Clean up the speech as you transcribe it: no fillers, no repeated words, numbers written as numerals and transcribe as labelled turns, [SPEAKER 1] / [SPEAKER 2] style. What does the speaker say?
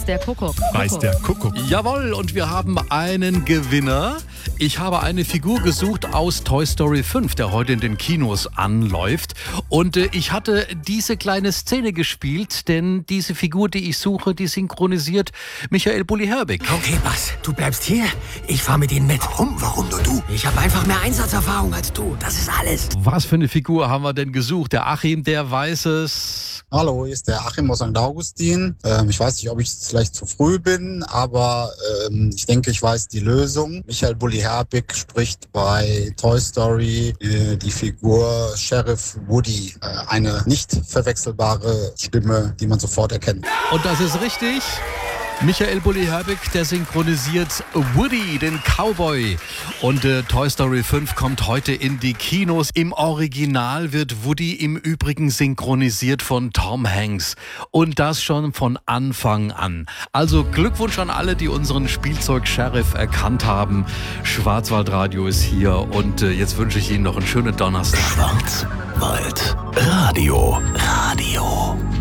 [SPEAKER 1] der Kuckuck.
[SPEAKER 2] Weiß der Kuckuck.
[SPEAKER 3] Jawohl, und wir haben einen Gewinner. Ich habe eine Figur gesucht aus Toy Story 5, der heute in den Kinos anläuft. Und ich hatte diese kleine Szene gespielt, denn diese Figur, die ich suche, die synchronisiert Michael Bulli-Herbig.
[SPEAKER 4] Okay, Bas, du bleibst hier. Ich fahr mit ihnen mit.
[SPEAKER 5] Warum nur du?
[SPEAKER 4] Ich habe einfach mehr Einsatzerfahrung als du. Das ist alles.
[SPEAKER 3] Was für eine Figur haben wir denn gesucht? Der Achim, der weiß es.
[SPEAKER 6] Hallo, hier ist der Achim aus St. Augustin. Ich weiß nicht, ob ich vielleicht zu früh bin, aber ich denke, ich weiß die Lösung. Michael Bulli-Herbig spricht bei Toy Story die Figur Sheriff Woody. Eine nicht verwechselbare Stimme, die man sofort erkennt.
[SPEAKER 3] Und das ist richtig. Michael Bulli-Herbig, der synchronisiert Woody, den Cowboy. Und Toy Story 5 kommt heute in die Kinos. Im Original wird Woody im Übrigen synchronisiert von Tom Hanks. Und das schon von Anfang an. Also Glückwunsch an alle, die unseren Spielzeug-Sheriff erkannt haben. Schwarzwaldradio ist hier und jetzt wünsche ich Ihnen noch einen schönen Donnerstag.
[SPEAKER 5] Schwarzwaldradio. Radio.